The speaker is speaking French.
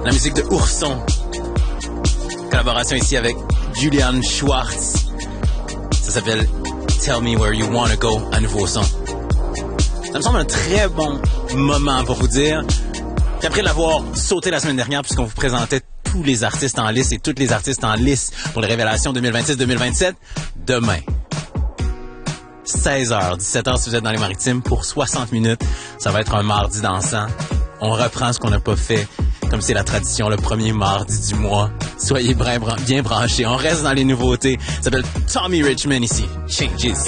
La musique de Ourson. Collaboration ici avec Julian Schwartz. Ça s'appelle Tell Me Where You Wanna Go, un nouveau son. Ça me semble un très bon moment pour vous dire qu'après l'avoir sauté la semaine dernière, puisqu'on vous présentait tous les artistes en lice et toutes les artistes en lice pour les révélations 2026-2027, demain, 16h, 17h si vous êtes dans les Maritimes, pour 60 minutes, ça va être un mardi dansant. On reprend ce qu'on n'a pas fait, comme c'est la tradition, le premier mardi du mois. Soyez bien branchés, on reste dans les nouveautés. Ça s'appelle Tommy Richman ici, Changes.